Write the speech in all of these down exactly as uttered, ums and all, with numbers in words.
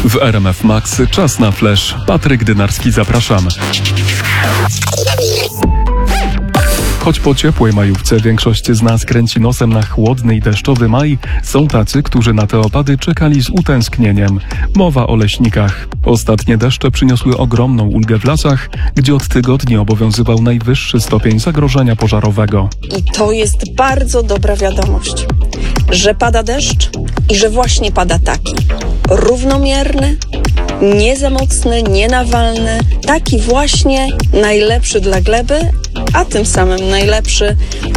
W R M F Max czas na flash. Patryk Dynarski, zapraszam. Choć po ciepłej majówce większość z nas kręci nosem na chłodny i deszczowy maj, są tacy, którzy na te opady czekali z utęsknieniem. Mowa o leśnikach. Ostatnie deszcze przyniosły ogromną ulgę w lasach, gdzie od tygodni obowiązywał najwyższy stopień zagrożenia pożarowego. I to jest bardzo dobra wiadomość, że pada deszcz i że właśnie pada taki równomierny, nie za mocny, nie nawalny, taki właśnie najlepszy dla gleby, a tym samym najlepszy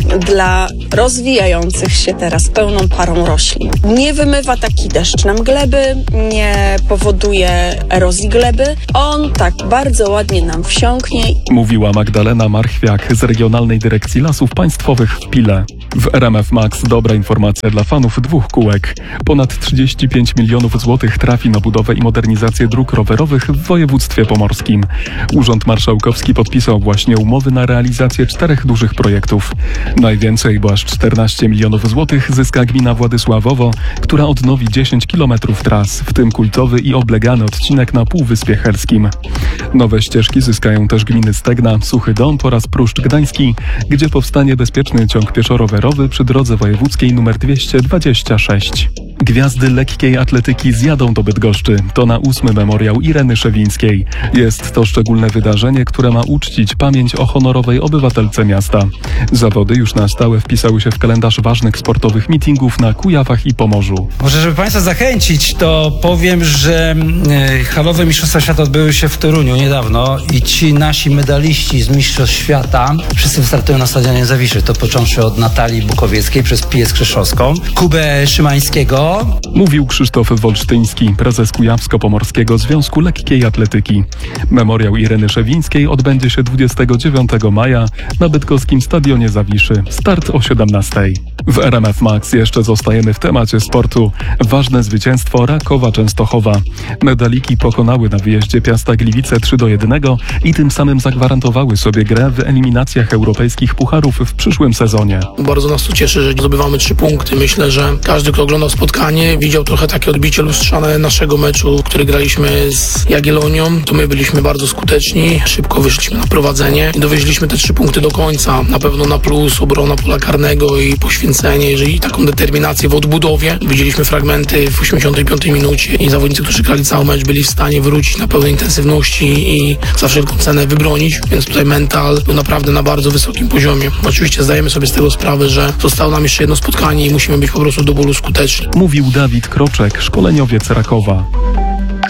dla rozwijających się teraz pełną parą roślin. Nie wymywa taki deszcz nam gleby, nie powoduje erozji gleby. On tak bardzo ładnie nam wsiąknie. Mówiła Magdalena Marchwiak z Regionalnej Dyrekcji Lasów Państwowych w Pile. W R M F Max dobra informacja dla fanów dwóch kółek. Ponad trzydzieści pięć milionów złotych trafi na budowę i modernizację dróg rowerowych w województwie pomorskim. Urząd Marszałkowski podpisał właśnie umowy na realizację czterech dużych projektów. Najwięcej, bo aż czternaście milionów złotych, zyska gmina Władysławowo, która odnowi dziesięć kilometrów tras, w tym kultowy i oblegany odcinek na Półwyspie Helskim. Nowe ścieżki zyskają też gminy Stegna, Suchy Dąb oraz Pruszcz Gdański, gdzie powstanie bezpieczny ciąg pieszo-rowerowy przy drodze wojewódzkiej nr dwieście dwadzieścia sześć. Gwiazdy lekkiej atletyki zjadą do Bydgoszczy. To na ósmy memoriał Ireny Szewińskiej. Jest to szczególne wydarzenie, które ma uczcić pamięć o honorowej obywatelce miasta. Zawody już na stałe wpisały się w kalendarz ważnych sportowych meetingów na Kujawach i Pomorzu. Może, żeby Państwa zachęcić, to powiem, że e, halowe Mistrzostwa Świata odbyły się w Toruniu niedawno i ci nasi medaliści z Mistrzostw Świata wszyscy wystartują na stadionie Zawiszy. To począwszy od Natalii Bukowieckiej przez Piję Skrzeszowską, Kubę Szymańskiego. Mówił Krzysztof Wolsztyński, prezes Kujawsko-Pomorskiego Związku Lekkiej Atletyki. Memoriał Ireny Szewińskiej odbędzie się dwudziestego dziewiątego maja na bydgoskim stadionie Zawiszy. Start o siedemnastej. W R M F Max jeszcze zostajemy w temacie sportu. Ważne zwycięstwo Rakowa Częstochowa. Medaliki pokonały na wyjeździe Piasta Gliwice trzy do jednego i tym samym zagwarantowały sobie grę w eliminacjach europejskich pucharów w przyszłym sezonie. Bardzo nas to cieszy, że zdobywamy trzy punkty. Myślę, że każdy, kto oglądał spotkanie, widział trochę takie odbicie lustrzane naszego meczu, który graliśmy z Jagiellonią. To my byliśmy bardzo skuteczni, szybko wyszliśmy na prowadzenie i dowieźliśmy te trzy punkty do końca. Na pewno na plus obrona pola karnego i poświęcenie, jeżeli taką determinację w odbudowie. Widzieliśmy fragmenty w osiemdziesiątej piątej minucie i zawodnicy, którzy grali cały mecz, byli w stanie wrócić na pełnej intensywności i za wszelką cenę wybronić, więc tutaj mental był naprawdę na bardzo wysokim poziomie. Oczywiście zdajemy sobie z tego sprawę, że zostało nam jeszcze jedno spotkanie i musimy być po prostu do bólu skuteczni. Mówił Dawid Kroczek, szkoleniowiec Rakowa.